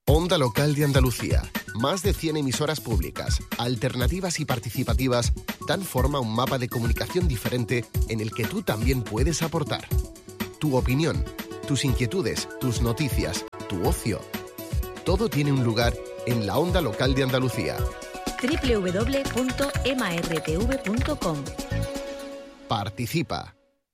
Onda Local de Andalucía. Más de 100 emisoras públicas, alternativas y participativas dan forma a un mapa de comunicación diferente en el que tú también puedes aportar. Tu opinión, tus inquietudes, tus noticias, tu ocio. Todo tiene un lugar en la Onda Local de Andalucía. www.martv.com. Participa.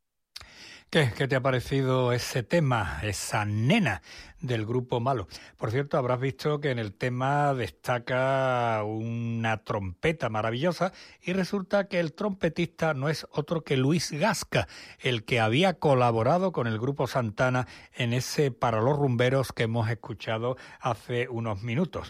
¿Qué te ha parecido ese tema, esa nena del grupo Malo? Por cierto, habrás visto que en el tema destaca una trompeta maravillosa y resulta que el trompetista no es otro que Luis Gasca, el que había colaborado con el grupo Santana en ese Para los Rumberos que hemos escuchado hace unos minutos.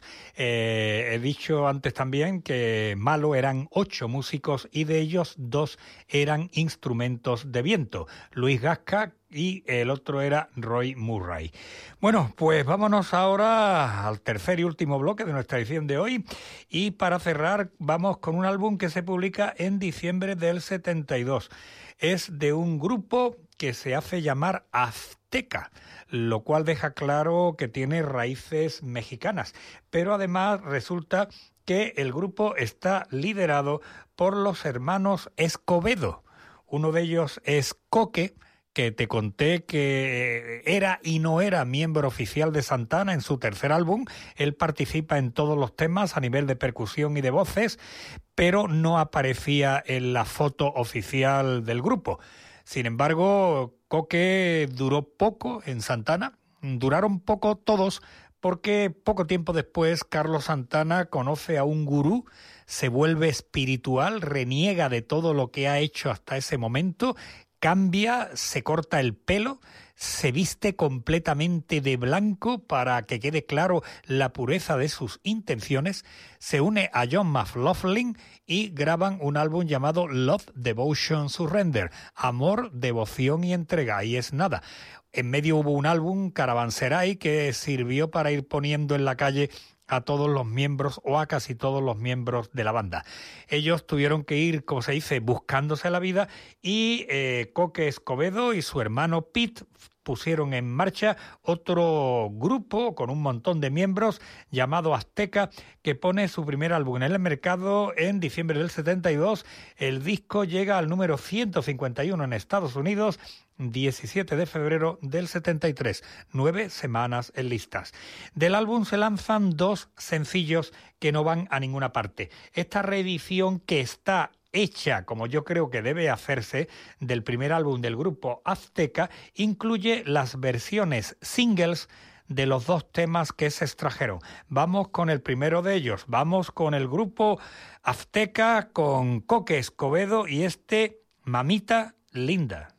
He dicho antes también que Malo eran 8 músicos y de ellos 2 eran instrumentos de viento. Luis Gasca y el otro era Roy Murray. Bueno, pues vámonos ahora al tercer y último bloque de nuestra edición de hoy y para cerrar vamos con un álbum que se publica en diciembre del 72. Es de un grupo que se hace llamar Azteca, lo cual deja claro que tiene raíces mexicanas, pero además resulta que el grupo está liderado por los hermanos Escobedo. Uno de ellos es Coque, que te conté que era y no era miembro oficial de Santana en su tercer álbum. Él participa en todos los temas a nivel de percusión y de voces, pero no aparecía en la foto oficial del grupo. Sin embargo, Coque duró poco en Santana, duraron poco todos, porque poco tiempo después Carlos Santana conoce a un gurú, se vuelve espiritual, reniega de todo lo que ha hecho hasta ese momento, cambia, se corta el pelo, se viste completamente de blanco para que quede claro la pureza de sus intenciones, se une a John McLaughlin y graban un álbum llamado Love, Devotion, Surrender, Amor, Devoción y Entrega, y es nada. En medio hubo un álbum, Caravanserai, que sirvió para ir poniendo en la calle a todos los miembros o a casi todos los miembros de la banda. Ellos tuvieron que ir, como se dice, buscándose la vida y Coque Escobedo y su hermano Pete pusieron en marcha otro grupo con un montón de miembros llamado Azteca, que pone su primer álbum en el mercado en diciembre del 72. El disco llega al número 151 en Estados Unidos, 17 de febrero del 73, 9 semanas en listas. Del álbum se lanzan 2 sencillos que no van a ninguna parte. Esta reedición que está hecha, como yo creo que debe hacerse, del primer álbum del grupo Azteca, incluye las versiones singles de los 2 temas que se extrajeron. Vamos con el primero de ellos, vamos con el grupo Azteca, con Coque Escobedo y Mamita Linda.